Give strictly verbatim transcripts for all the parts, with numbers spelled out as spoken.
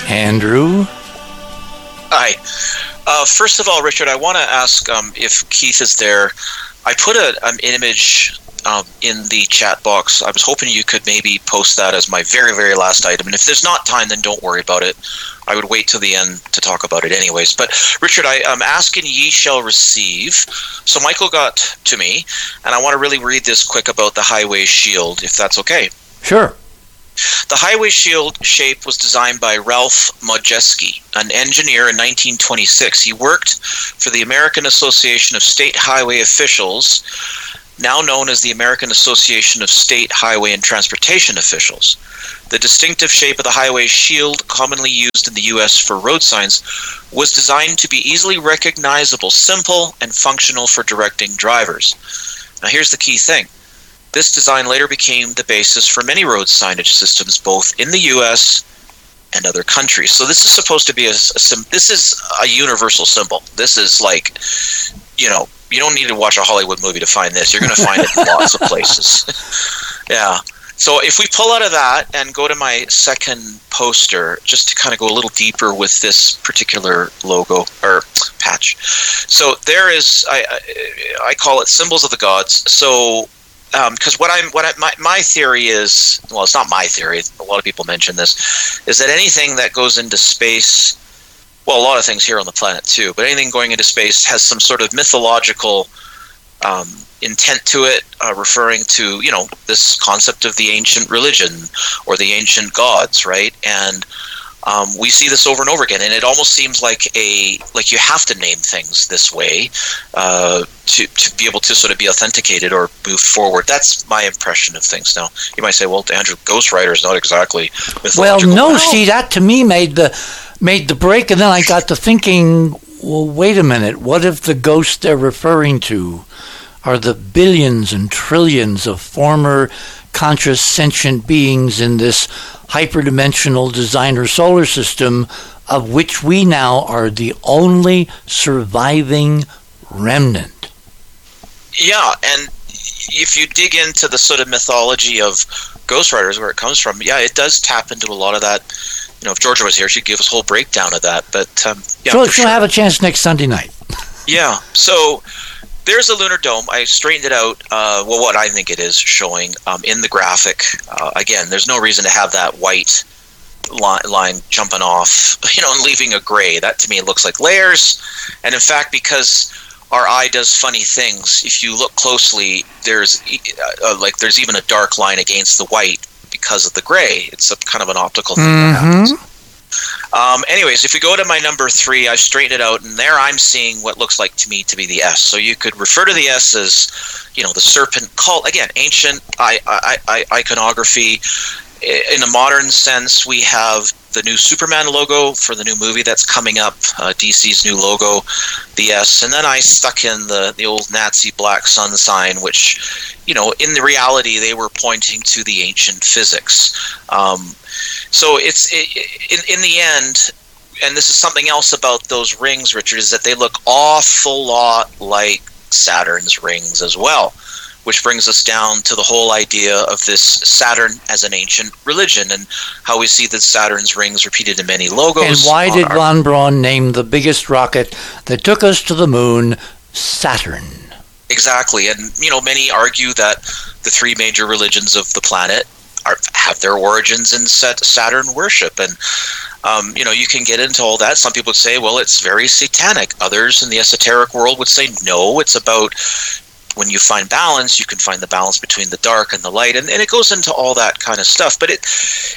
Andrew? Hi. Uh, first of all, Richard, I want to ask um, if Keith is there. I put a, an image um, in the chat box. I was hoping you could maybe post that as my very, very last item. And if there's not time, then don't worry about it. I would wait till the end to talk about it anyways. But, Richard, I am asking ye shall receive. So Michael got to me, and I want to really read this quick about the highway shield, if that's okay. Sure. The highway shield shape was designed by Ralph Modjeski, an engineer in nineteen twenty-six. He worked for the American Association of State Highway Officials, now known as the American Association of State Highway and Transportation Officials. The distinctive shape of the highway shield, commonly used in the U S for road signs, was designed to be easily recognizable, simple, and functional for directing drivers. Now here's the key thing. This design later became the basis for many road signage systems, both in the U S and other countries. So this is supposed to be a, a this is a universal symbol. This is like, you know, you don't need to watch a Hollywood movie to find this. You're going to find it in lots of places. Yeah. So if we pull out of that and go to my second poster, just to kind of go a little deeper with this particular logo or patch. So there is, I I, I call it symbols of the gods. So because um, what I'm, what I, my my theory is, well, it's not my theory. A lot of people mention this, is that anything that goes into space, well, a lot of things here on the planet too, but anything going into space has some sort of mythological um, intent to it, uh, referring to, you know, this concept of the ancient religion or the ancient gods, right? And Um, we see this over and over again, and it almost seems like a like you have to name things this way uh, to to be able to sort of be authenticated or move forward. That's my impression of things. Now, you might say, "Well, Andrew, Ghost Rider is not exactly mythological." Well, no, well, see, that to me made the made the break, and then I got to thinking, well, wait a minute, what if the ghosts they're referring to are the billions and trillions of former conscious sentient beings in this hyperdimensional designer solar system, of which we now are the only surviving remnant? Yeah, and if you dig into the sort of mythology of Ghost Riders, where it comes from, yeah, it does tap into a lot of that. You know, if Georgia was here, she'd give us a whole breakdown of that. But um, yeah, so she'll sure. have a chance next Sunday night. Yeah, so there's a lunar dome. I straightened it out, uh, well, what I think it is showing um, in the graphic. Uh, again, there's no reason to have that white line, line jumping off, you know, and leaving a gray. That, to me, it looks like layers. And in fact, because our eye does funny things, if you look closely, there's uh, like there's even a dark line against the white because of the gray. It's a kind of an optical thing mm-hmm. that happens. Um, anyways, if we go to my number three, I straightened it out, and there I'm seeing what looks like to me to be the S. So you could refer to the S as, you know, the serpent cult. Again, ancient I, I, I, iconography. In a modern sense, we have the new Superman logo for the new movie that's coming up, uh, D C's new logo, the S. And then I stuck in the, the old Nazi black sun sign, which, you know, in the reality, they were pointing to the ancient physics. Um, so it's it, in, in the end, and this is something else about those rings, Richard, is that they look awful lot like Saturn's rings as well. Which brings us down to the whole idea of this Saturn as an ancient religion and how we see that Saturn's rings repeated in many logos. And why did our- von Braun name the biggest rocket that took us to the moon Saturn? Exactly. And, you know, many argue that the three major religions of the planet are, have their origins in Saturn worship. And, um, you know, you can get into all that. Some people would say, well, it's very satanic. Others in the esoteric world would say, no, it's about when you find balance, you can find the balance between the dark and the light, and, and it goes into all that kind of stuff. But it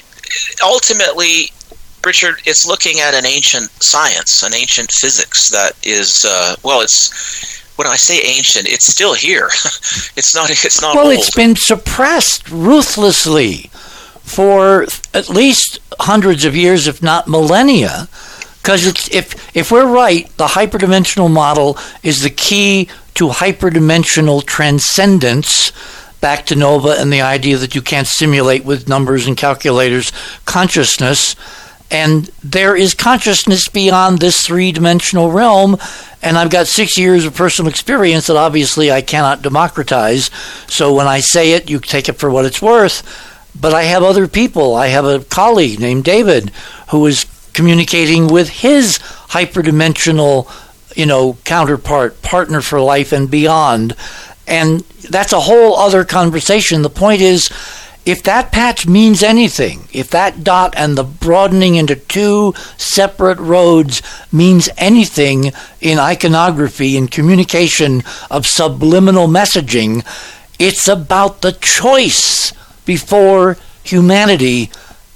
ultimately, Richard, it's looking at an ancient science, an ancient physics that is, uh, well, it's, when I say ancient, it's still here. It's not. It's not. Well, old. It's been suppressed ruthlessly for at least hundreds of years, if not millennia. Because it's if if we're right, the hyperdimensional model is the key to hyperdimensional transcendence, back to Nova and the idea that you can't simulate with numbers and calculators consciousness. And there is consciousness beyond this three-dimensional realm, and I've got six years of personal experience that obviously I cannot democratize. So when I say it, you take it for what it's worth. But I have other people. I have a colleague named David who is communicating with his hyperdimensional, you know, counterpart, partner for life and beyond. And that's a whole other conversation. The point is, if that patch means anything, if that dot and the broadening into two separate roads means anything in iconography and communication of subliminal messaging, it's about the choice before humanity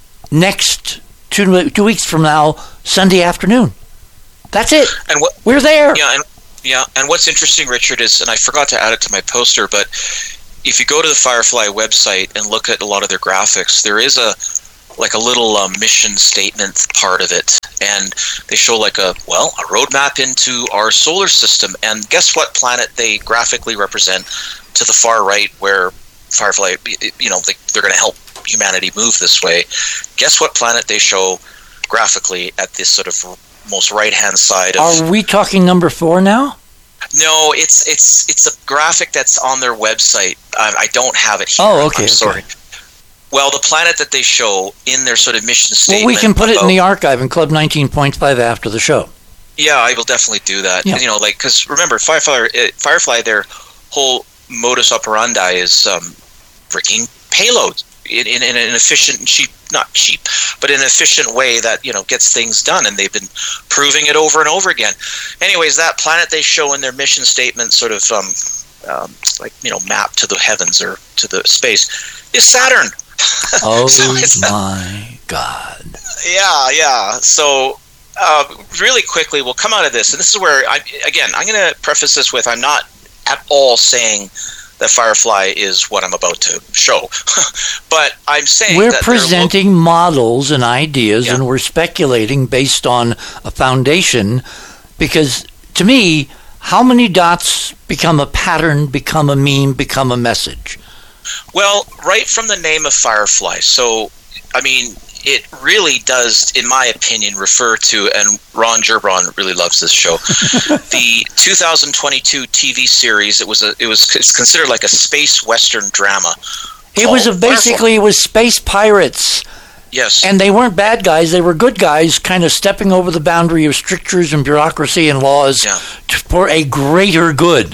next two, two weeks from now, Sunday afternoon. That's it. And what, We're there. Yeah, and, yeah, and what's interesting, Richard, is, and I forgot to add it to my poster, but if you go to the Firefly website and look at a lot of their graphics, there is a like a little um, mission statement part of it, and they show like a well a roadmap into our solar system. And guess what planet they graphically represent to the far right, where Firefly, you know, they, they're going to help humanity move this way. Guess what planet they show graphically at this sort of most right hand side of? Are we talking number four now? No, it's it's it's a graphic that's on their website. I, I don't have it here. Oh, okay. I'm sorry. Okay. Well, the planet that they show in their sort of mission statement. Well, we can put about, it in the archive in Club nineteen point five after the show. Yeah, I will definitely do that. Yeah. You know, like, because remember, Firefly, uh, Firefly, their whole modus operandi is um, freaking payloads in, in, in an efficient and cheap, not cheap, but in an efficient way that, you know, gets things done. And they've been proving it over and over again. Anyways, that planet they show in their mission statement, sort of um, um, like, you know, map to the heavens or to the space, is Saturn. Oh, so my God. Yeah, yeah. So uh, really quickly, we'll come out of this. And this is where, I, again, I'm going to preface this with, I'm not at all saying that Firefly is what I'm about to show. But I'm saying we're that presenting lo- models and ideas, yeah. and we're speculating based on a foundation, because to me, how many dots become a pattern, become a meme, become a message? Well, right from the name of Firefly. So, I mean, it really does, in my opinion, refer to, and Ron Gerbron really loves this show, the two thousand twenty-two T V series. It was a, it was it's considered like a space western drama. It was a, basically, it was space pirates. Yes. And they weren't bad guys, they were good guys, kind of stepping over the boundary of strictures and bureaucracy and laws yeah. to, for a greater good.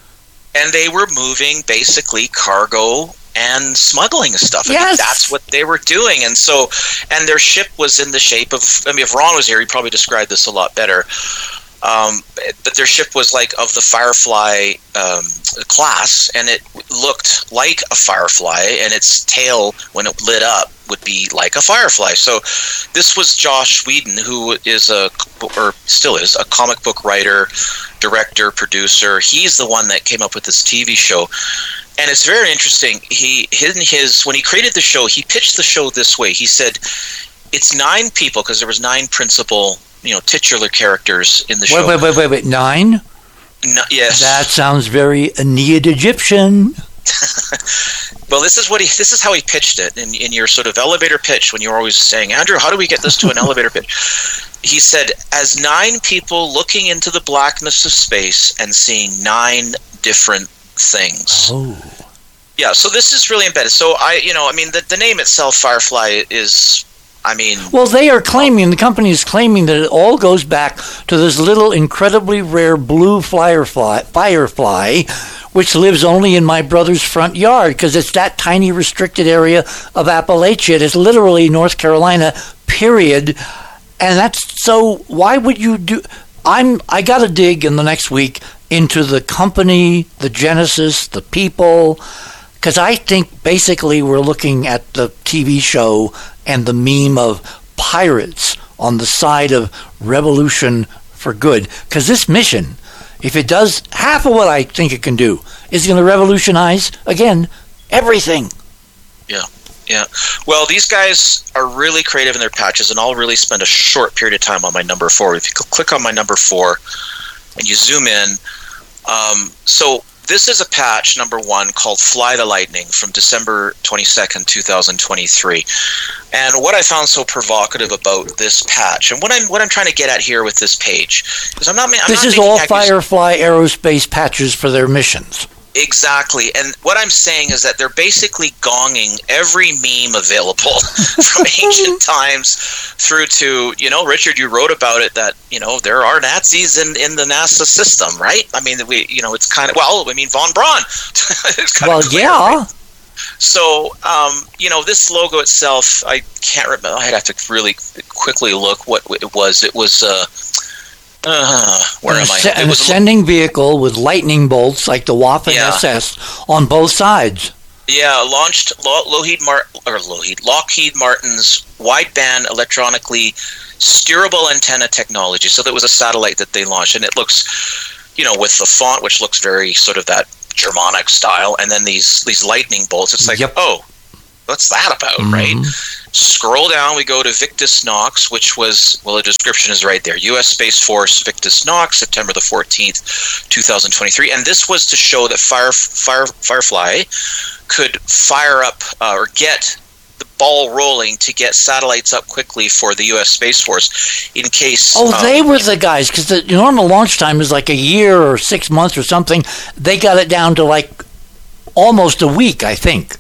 And they were moving basically cargo and smuggling stuff. I yes. mean, that's what they were doing. And so, and their ship was in the shape of, I mean, if Ron was here, he'd probably describe this a lot better. Um, but their ship was like of the Firefly um, class, and it looked like a firefly, and its tail, when it lit up, would be like a firefly. So this was Joss Whedon, who is a, or still is, a comic book writer, director, producer. He's the one that came up with this T V show. And it's very interesting. He, in his, when he created the show, he pitched the show this way. He said, it's nine people, because there was nine principal, you know, titular characters in the show. Wait, wait, wait, wait, wait. Nine? No, yes. That sounds very Aeneid Egyptian. Well, this is what he. This is how he pitched it in, in your sort of elevator pitch. When you're always saying, Andrew, how do we get this to an elevator pitch? He said, as nine people looking into the blackness of space and seeing nine different things. Oh. Yeah. So this is really embedded. So I, you know, I mean, the the name itself, Firefly, is. I mean, well, they are claiming, the company is claiming that it all goes back to this little incredibly rare blue firefly, firefly, which lives only in my brother's front yard, because it's that tiny restricted area of Appalachia. It is literally North Carolina, period. And that's, so why would you do, I'm, I got to dig in the next week into the company, the genesis, the people, because I think basically we're looking at the T V show and the meme of pirates on the side of revolution for good. Because this mission, if it does half of what I think it can do, is going to revolutionize, again, everything. Yeah, yeah. Well, these guys are really creative in their patches, and I'll really spend a short period of time on my number four. If you click on my number four and you zoom in, um, so this is a patch, number one, called Fly the Lightning from December twenty-second, twenty twenty-three. And what I found so provocative about this patch, and what I'm what I'm trying to get at here with this page, because I'm not. I'm this not is all accus- Firefly Aerospace patches for their missions. Exactly. And what I'm saying is that they're basically gonging every meme available from ancient times through to, you know, Richard, you wrote about it that, you know, there are Nazis in, in the NASA system, right? I mean, we, you know, it's kind of, well, I mean, von Braun. It's kind well, of clear, yeah. right? So, um, you know, this logo itself, I can't remember. I'd have to really quickly look what it was. It was, uh, Uh, where an am I? asc- an It was a- ascending vehicle with lightning bolts like the Waffen Yeah. S S on both sides. Yeah, launched Lo- Lockheed Mar- or Lockheed Lockheed Martin's wideband electronically steerable antenna technology. So that was a satellite that they launched, and it looks, you know, with the font, which looks very sort of that Germanic style, and then these these lightning bolts. It's like, Yep. oh, what's that about, Mhm. right? Scroll down, we go to Victus Nox, which was, well, the description is right there. U S Space Force Victus Nox, September the fourteenth, twenty twenty-three. And this was to show that Fire, Fire, Firefly could fire up uh, or get the ball rolling to get satellites up quickly for the U S Space Force in case... Oh, um, they were the guys, because the normal launch time is like a year or six months or something. They got it down to like almost a week, I think.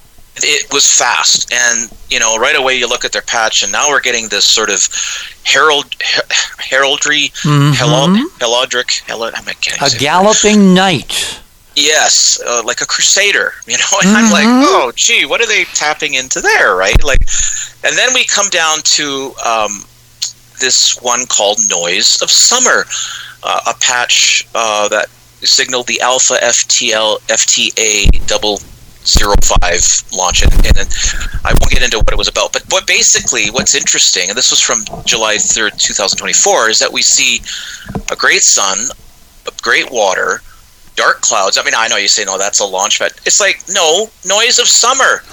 It was fast, and you know, right away you look at their patch, and now we're getting this sort of herald, her, heraldry, Mhm. herald, heraldric, herald, I'm A galloping knight. yes, uh, like a crusader, you know. And I'm like, Mhm. oh, gee, what are they tapping into there, right? Like, and then we come down to um, this one called Noise of Summer, uh, a patch uh, that signaled the Alpha F T L F T A double. zero five launch, and, and I won't get into what it was about, but but basically what's interesting, and this was from July third, twenty twenty-four, is that we see a great sun, a great water, dark clouds. I mean, I know you say, no, that's a launch pad. It's like, no, Noise of Summer,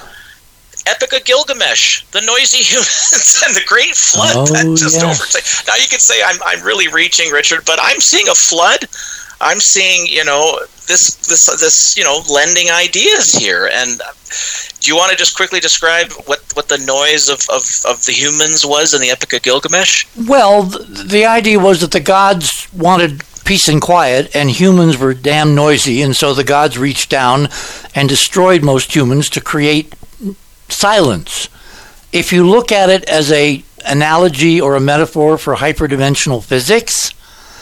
Epic of Gilgamesh, the noisy humans, and the great flood Oh, that just yes. overtakes. Now you could say I'm I'm really reaching, Richard, but I'm seeing a flood. I'm seeing, you know, this, this, this, you know, lending ideas here. And do you want to just quickly describe what, what the noise of, of, of the humans was in the Epic of Gilgamesh? Well, th- the idea was that the gods wanted peace and quiet, and humans were damn noisy, and so the gods reached down and destroyed most humans to create silence. If you look at it as a analogy or a metaphor for hyperdimensional physics,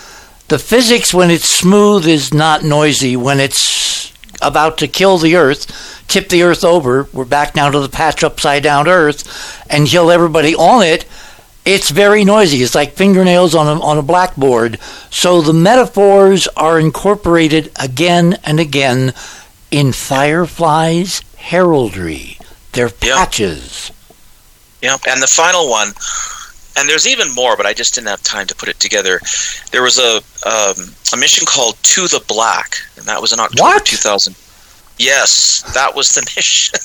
the physics, when it's smooth, is not noisy. When it's about to kill the Earth, tip the Earth over, we're back down to the patch upside down Earth, and kill everybody on it, it's very noisy. It's like fingernails on a, on a blackboard. So the metaphors are incorporated again and again in Firefly's heraldry, their patches. Yep, and the final one, and there's even more, but I just didn't have time to put it together. There was a um, a mission called To the Black, and that was in October What? two thousand. Yes, that was the mission,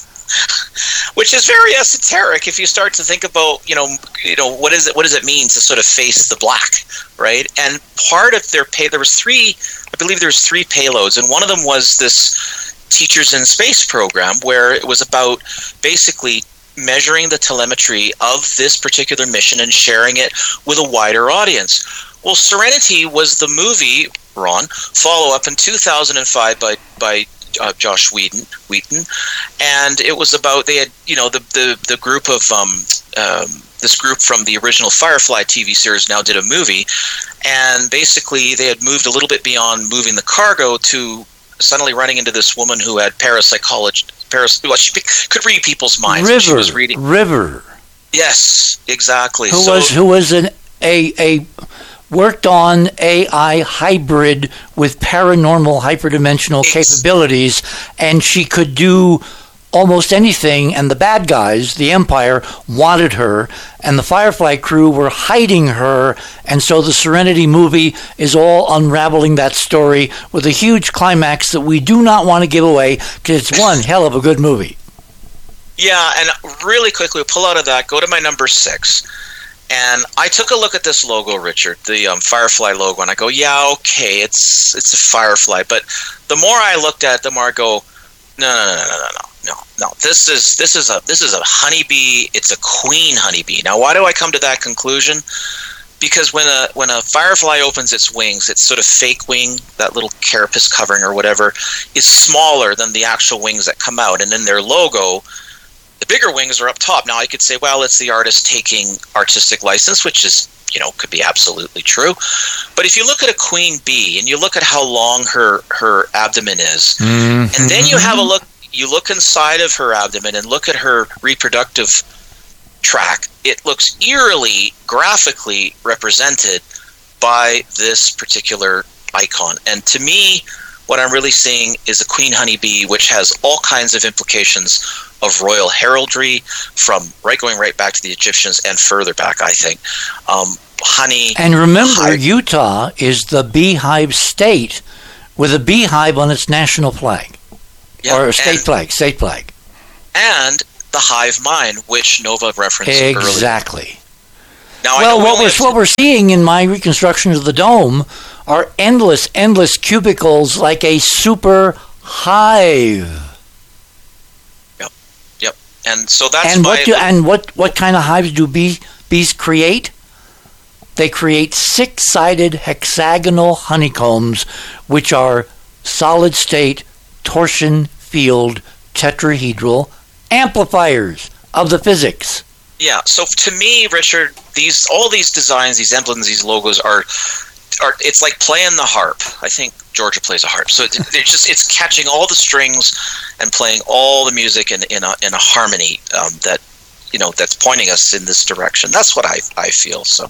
which is very esoteric if you start to think about, you know, you know what is it? What does it mean to sort of face the black, right? And part of their pay, there was three, I believe there was three payloads, and one of them was this Teachers in Space program, where it was about basically measuring the telemetry of this particular mission and sharing it with a wider audience. Well, Serenity was the movie, Ron, follow-up in two thousand five by by uh, Josh Whedon, Wheaton, and it was about, they had, you know, the the, the group of um, um, this group from the original Firefly T V series now did a movie, and basically they had moved a little bit beyond moving the cargo to suddenly running into this woman who had parapsychology. Paras- well, she could read people's minds. River, She was reading. River, Yes, exactly. who so, was who was an a a worked on A I hybrid with paranormal hyperdimensional Ex- capabilities, and she could do almost anything, and the bad guys, the Empire, wanted her, and the Firefly crew were hiding her, and so the Serenity movie is all unraveling that story with a huge climax that we do not want to give away, because it's one hell of a good movie. Yeah, and really quickly, pull out of that, go to my number six. And I took a look at this logo, Richard, the um, Firefly logo, and I go, yeah, okay, it's it's a Firefly. But the more I looked at it, the more I go, no, no, no, no, no, no. No, no. This is this is a this is a honeybee. It's a queen honeybee. Now, why do I come to that conclusion? because when a when a firefly opens its wings, its sort of fake wing, that little carapace covering or whatever, is smaller than the actual wings that come out. And in their logo, the bigger wings are up top. Now, I could say, well, it's the artist taking artistic license, which is, you know, could be absolutely true. But if you look at a queen bee and you look at how long her, her abdomen is, mm-hmm. and then you have a look, you look inside of her abdomen and look at her reproductive tract, it looks eerily, graphically represented by this particular icon. And to me, what I'm really seeing is a queen honeybee, which has all kinds of implications of royal heraldry, from right going right back to the Egyptians and further back, I think. Um, honey. And remember, hive. Utah is the beehive state with a beehive on its national flag. Yep. Or state and, flag, state flag. And the hive mind, which Nova referenced earlier. Exactly. Now, well, I know what we we're, what we're seeing in my reconstruction of the dome are endless, endless cubicles like a super hive. Yep, yep. And so that's and my... What do, and what, what kind of hives do bee, bees create? They create six-sided hexagonal honeycombs, which are solid-state torsion field tetrahedral amplifiers of the physics. Yeah, so to me, Richard, these all these designs, these emblems, these logos are are it's like playing the harp. I think Georgia plays a harp. So it's just it's catching all the strings and playing all the music in in a in a harmony um, that you know that's pointing us in this direction. That's what I I feel. So,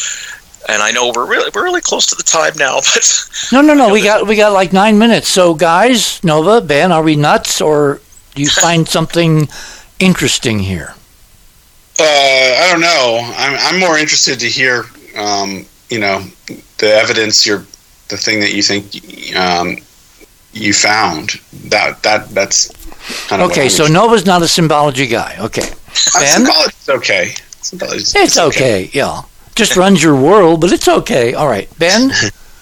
and I know we're really we're really close to the time now, but no, no, no, you know, we got we got like nine minutes. So, guys, Nova, Ben, are we nuts, or do you find something interesting here? Uh, I don't know. I'm I'm more interested to hear, um, you know, the evidence. You're the thing that you think um, you found. That that that's kind of okay. So Nova's not a symbology guy. Okay, Ben, symbology's okay. Symbology's it's okay. okay. Yeah, just runs your world, but it's okay. All right, Ben.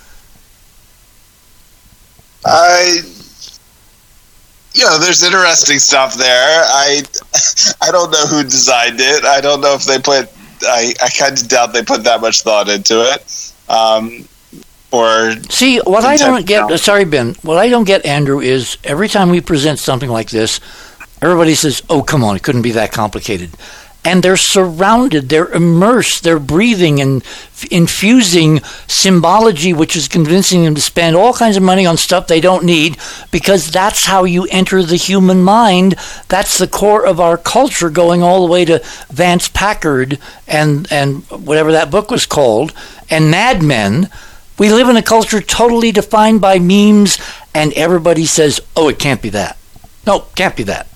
I. You know, there's interesting stuff there. I I don't know who designed it. I don't know if they put... I, I kind of doubt they put that much thought into it. Um, or See, what I don't get... Sorry, Ben. What I don't get, Andrew, is every time we present something like this, everybody says, oh, come on, it couldn't be that complicated. And they're surrounded, they're immersed, they're breathing and f- infusing symbology, which is convincing them to spend all kinds of money on stuff they don't need, because that's how you enter the human mind. That's the core of our culture, going all the way to Vance Packard and, and whatever that book was called, and Mad Men. We live in a culture totally defined by memes, and everybody says, oh, it can't be that. No, can't be that.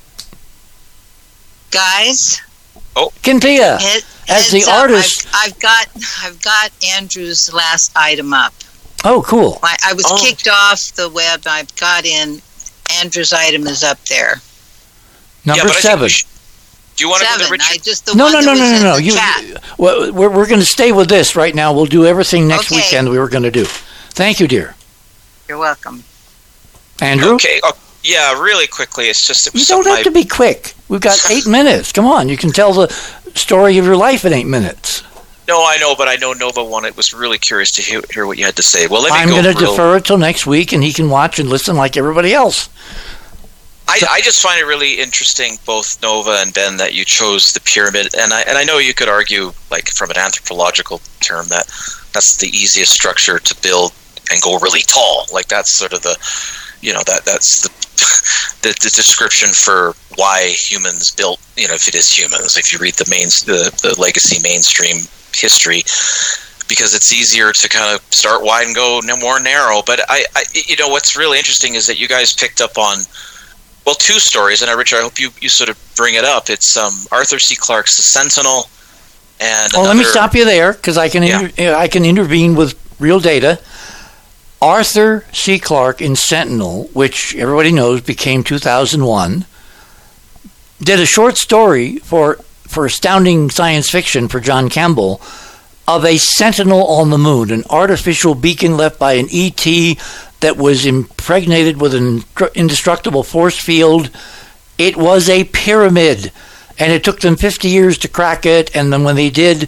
Guys... Oh, Kintia, Head, as the up, artist, I've, I've got I've got Andrew's last item up. Oh, cool! I, I was oh. kicked off the web. I've got in. Andrew's item is up there. Number yeah, seven. Should, do you want seven. to go to Richard? I just the no, one no, no, that no, was no, no. in the You, chat. well, we're we're going to stay with this right now. We'll do everything next okay. weekend we were going to do. Thank you, dear. You're welcome, Andrew. Okay. Oh, yeah, really quickly. It's just it was you don't have I, to be quick. We've got eight minutes. Come on, you can tell the story of your life in eight minutes. No, I know, but I know Nova wanted was really curious to hear, hear what you had to say. Well, let me I'm go. going to real, defer it till next week, and he can watch and listen like everybody else. I, I just find it really interesting, both Nova and Ben, that you chose the pyramid, and I and I know you could argue, like from an anthropological term, that that's the easiest structure to build and go really tall. Like that's sort of the, you know, that that's the the, the description for why humans built, you know, if it is humans, if you read the main the, the legacy mainstream history, because it's easier to kind of start wide and go no more narrow. But I, I you know, what's really interesting is that you guys picked up on, well, two stories, and I, Richard, I hope you, you sort of bring it up. It's um, Arthur C. Clarke's The Sentinel, and well, another, let me stop you there, because I can yeah. inter- I can intervene with real data. Arthur C. Clarke in Sentinel, which everybody knows became two thousand one, did a short story for for Astounding Science Fiction for John Campbell of a sentinel on the moon, an artificial beacon left by an E T that was impregnated with an indestructible force field. It was a pyramid, and it took them fifty years to crack it, and then when they did,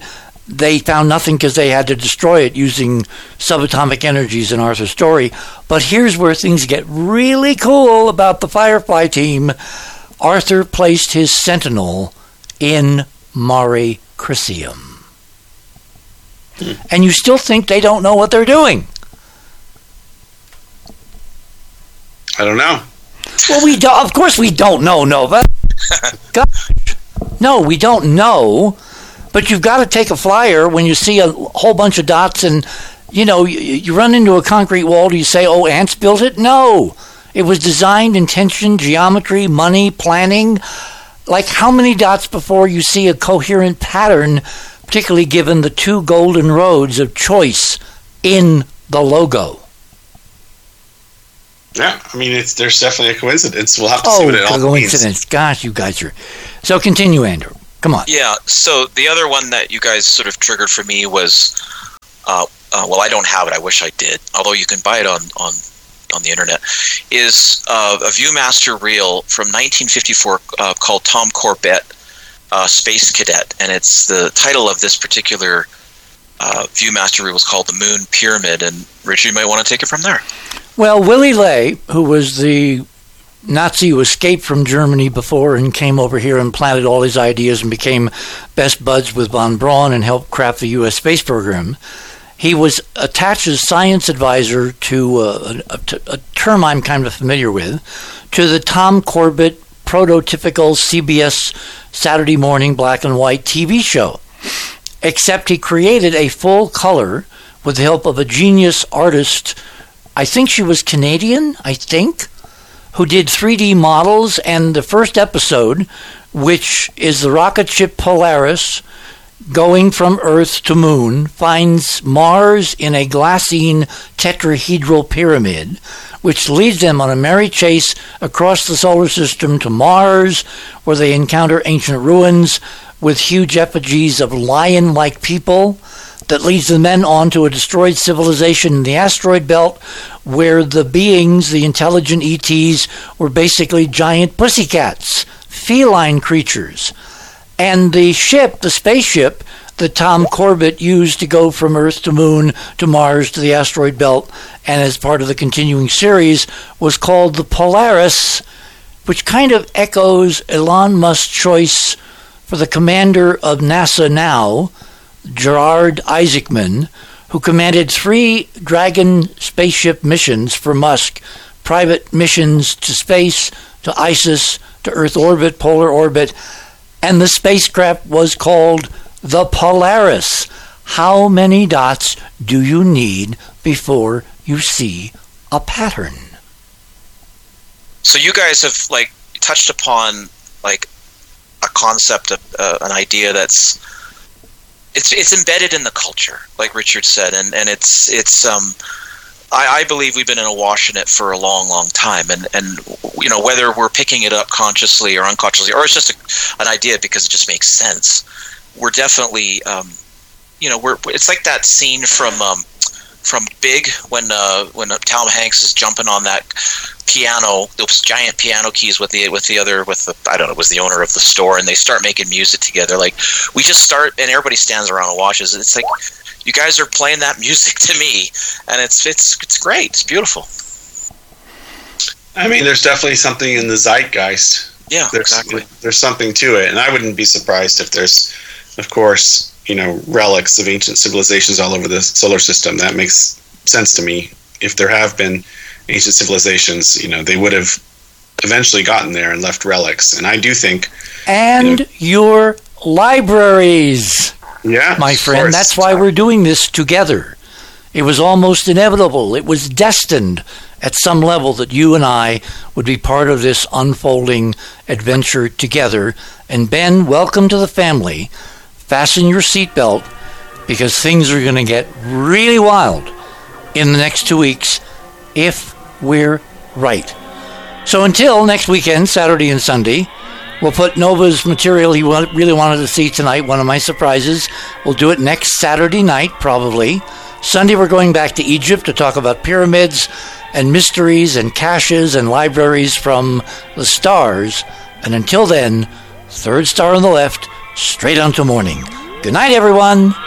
they found nothing because they had to destroy it using subatomic energies in Arthur's story. But here's where things get really cool about the Firefly team. Arthur placed his sentinel in Mare Crisium. Hmm. And you still think they don't know what they're doing? I don't know. Well, we don't. Of course, we don't know, Nova. Gosh. No, we don't know. But you've got to take a flyer when you see a whole bunch of dots, and you know you, you run into a concrete wall. Do you say, "Oh, ants built it"? No, it was designed, intention, geometry, money, planning. Like how many dots before you see a coherent pattern, particularly given the two golden roads of choice in the logo? Yeah, I mean, it's there's definitely a coincidence. We'll have to oh, see what it all coincidence. means. Gosh, you guys are... So continue, Andrew. Come on. Yeah, so the other one that you guys sort of triggered for me was, uh, uh, well, I don't have it. I wish I did, although you can buy it on, on, on the internet, is uh, a Viewmaster reel from nineteen fifty-four uh, called Tom Corbett, uh, Space Cadet. And it's the title of this particular uh, Viewmaster reel was called The Moon Pyramid. And Richard, you might want to take it from there. Well, Willy Ley, who was the Nazi who escaped from Germany before and came over here and planted all his ideas and became best buds with von Braun and helped craft the U S space program, he was attached as science advisor to uh, a, a, a term I'm kind of familiar with, to the Tom Corbett prototypical C B S Saturday morning black and white T V show, except he created a full color with the help of a genius artist. I think she was Canadian, I think, who did three D models, and the first episode, which is the rocket ship Polaris going from Earth to Moon, finds Mars in a glassine tetrahedral pyramid, which leads them on a merry chase across the solar system to Mars, where they encounter ancient ruins with huge effigies of lion-like people, that leads the men on to a destroyed civilization in the asteroid belt, where the beings, the intelligent E Ts, were basically giant pussycats, feline creatures. And the ship, the spaceship that Tom Corbett used to go from Earth to Moon to Mars to the asteroid belt, and as part of the continuing series, was called the Polaris, which kind of echoes Elon Musk's choice for the commander of NASA now, Gerard Isaacman, who commanded three Dragon spaceship missions for Musk, private missions to space, to ISIS, to Earth orbit, polar orbit, and the spacecraft was called the Polaris. How many dots do you need before you see a pattern? So you guys have like touched upon like a concept, of, uh, an idea that's It's it's embedded in the culture, like Richard said, and, and it's it's um I, I believe we've been in a wash in it for a long, long time, and, and you know whether we're picking it up consciously or unconsciously, or it's just a, an idea because it just makes sense. We're definitely um, you know we're it's like that scene from um, from Big when uh, when Tom Hanks is jumping on that piano, those giant piano keys with the with the other with the I don't know, it was the owner of the store, and they start making music together. Like we just start, and everybody stands around and watches. It's like you guys are playing that music to me, and it's it's it's great. It's beautiful. I mean, there's definitely something in the zeitgeist. Yeah, there's, exactly. There's something to it, and I wouldn't be surprised if there's, of course, you know, relics of ancient civilizations all over the solar system. That makes sense to me. If there have been ancient civilizations, you know, they would have eventually gotten there and left relics. And I do think... And you know, your libraries, yeah, my friend. That's why we're doing this together. It was almost inevitable. It was destined at some level that you and I would be part of this unfolding adventure together. And Ben, welcome to the family. Fasten your seatbelt, because things are going to get really wild in the next two weeks if we're right. So until next weekend, Saturday and Sunday, we'll put Nova's material he really wanted to see tonight, one of my surprises. We'll do it next Saturday night, probably. Sunday, we're going back to Egypt to talk about pyramids and mysteries and caches and libraries from the stars. And until then, third star on the left, straight on to morning. Good night, everyone.